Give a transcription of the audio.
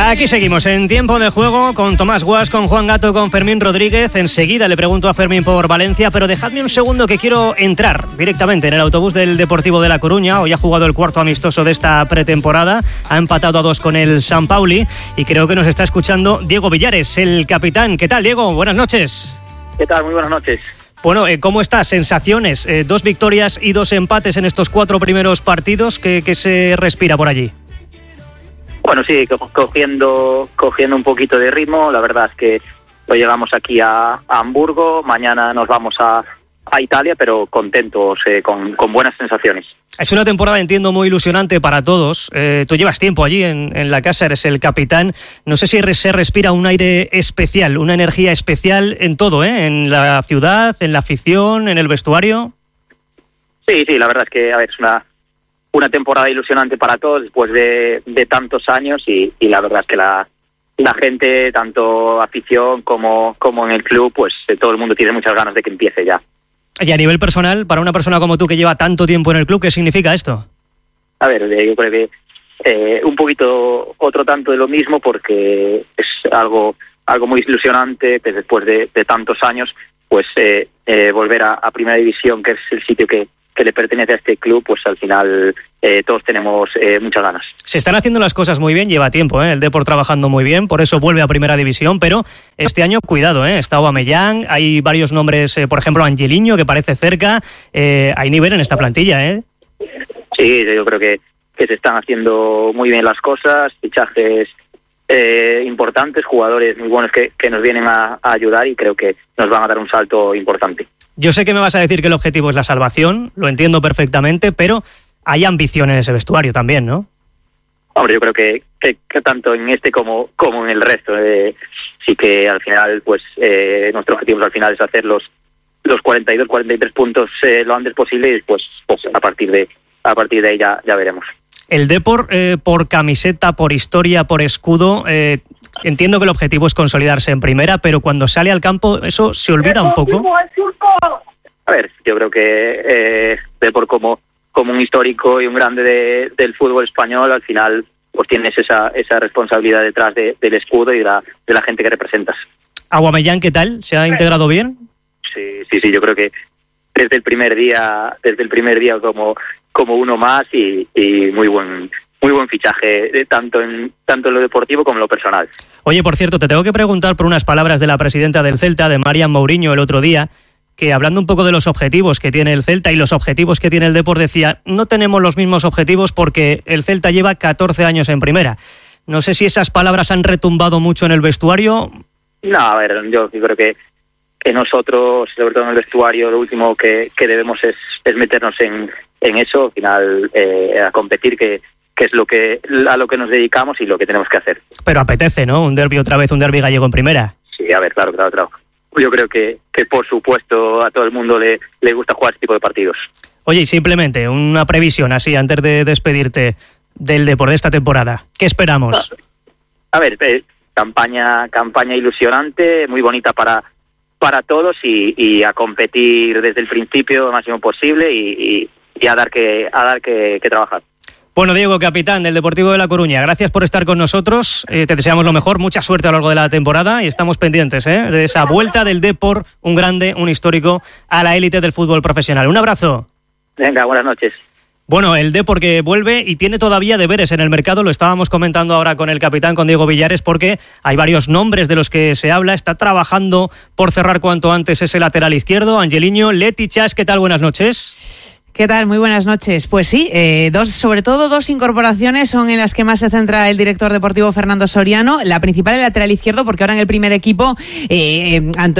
Aquí seguimos en Tiempo de Juego con Tomás Guas, con Juan Gato, con Fermín Rodríguez. Enseguida le pregunto a Fermín por Valencia, pero dejadme un segundo que quiero entrar directamente en el autobús del Deportivo de La Coruña. Hoy ha jugado el cuarto amistoso de esta pretemporada, ha empatado a 2 con el San Pauli y creo que nos está escuchando Diego Villares, el capitán. ¿Qué tal, Diego? Buenas noches. ¿Qué tal? Muy buenas noches. Bueno, ¿cómo estás? Sensaciones, 2 victorias y 2 empates en estos 4 primeros partidos. ¿Qué se respira por allí? Bueno, sí, cogiendo un poquito de ritmo. La verdad es que hoy llegamos aquí a Hamburgo, mañana nos vamos a Italia, pero contentos, con buenas sensaciones. Es una temporada, entiendo, muy ilusionante para todos. Tú llevas tiempo allí en la casa, eres el capitán. No sé si se respira un aire especial, una energía especial en todo, en la ciudad, en la afición, en el vestuario. Sí, la verdad es que es una temporada ilusionante para todos después de tantos años y la verdad es que la gente, tanto afición como en el club, pues todo el mundo tiene muchas ganas de que empiece ya. Y a nivel personal, para una persona como tú que lleva tanto tiempo en el club, ¿qué significa esto? A ver, yo creo que un poquito otro tanto de lo mismo, porque es algo muy ilusionante, pues después de tantos años, pues volver a Primera División, que es el sitio que le pertenece a este club, pues al final todos tenemos muchas ganas. Se están haciendo las cosas muy bien, lleva tiempo, el Depor trabajando muy bien, por eso vuelve a Primera División, pero este año, cuidado, está Aubameyang, hay varios nombres, por ejemplo, Angelino, que parece cerca, hay nivel en esta plantilla, Sí, yo creo que se están haciendo muy bien las cosas, fichajes importantes, jugadores muy buenos que nos vienen a ayudar y creo que nos van a dar un salto importante. Yo sé que me vas a decir que el objetivo es la salvación, lo entiendo perfectamente, pero hay ambición en ese vestuario también, ¿no? Hombre, yo creo que tanto en este como en el resto, sí que al final, pues nuestro objetivo al final es hacer los 42, 43 puntos lo antes posible y después, pues a partir de ahí ya veremos. El Depor, por camiseta, por historia, por escudo, entiendo que el objetivo es consolidarse en primera, pero cuando sale al campo eso se olvida un poco. A ver, yo creo que Depor como un histórico y un grande del fútbol español, al final pues tienes esa responsabilidad detrás del escudo y de la gente que representas. Aubameyang, ¿qué tal? ¿Se ha integrado bien? Sí, yo creo que desde el primer día como uno más y muy buen fichaje, tanto en lo deportivo como en lo personal. Oye, por cierto, te tengo que preguntar por unas palabras de la presidenta del Celta, de Marian Mourinho, el otro día, que hablando un poco de los objetivos que tiene el Celta y los objetivos que tiene el Depor, decía, no tenemos los mismos objetivos porque el Celta lleva 14 años en primera. No sé si esas palabras han retumbado mucho en el vestuario. No, a ver, yo creo que nosotros, sobre todo en el vestuario, lo último que debemos es meternos en eso, al final a competir, que es a lo que nos dedicamos y lo que tenemos que hacer. Pero apetece, ¿no? Un derbi otra vez, un derbi gallego en primera. Sí, a ver, claro. Yo creo que por supuesto a todo el mundo le gusta jugar este tipo de partidos. Oye, y simplemente una previsión así antes de despedirte del Depor de esta temporada. ¿Qué esperamos? A ver, campaña ilusionante, muy bonita para todos y a competir desde el principio lo máximo posible y a dar que trabajar. Bueno, Diego, capitán del Deportivo de La Coruña, gracias por estar con nosotros, te deseamos lo mejor, mucha suerte a lo largo de la temporada y estamos pendientes de esa vuelta del Depor, un grande, un histórico, a la élite del fútbol profesional. Un abrazo. Venga, buenas noches. Bueno, el Depor que vuelve y tiene todavía deberes en el mercado, lo estábamos comentando ahora con el capitán, con Diego Villares, porque hay varios nombres de los que se habla, está trabajando por cerrar cuanto antes ese lateral izquierdo, Angelino, Leti Chas, ¿qué tal? Buenas noches. ¿Qué tal? Muy buenas noches. Pues sí, sobre todo dos incorporaciones son en las que más se centra el director deportivo Fernando Soriano. La principal, el lateral izquierdo, porque ahora en el primer equipo, Antonio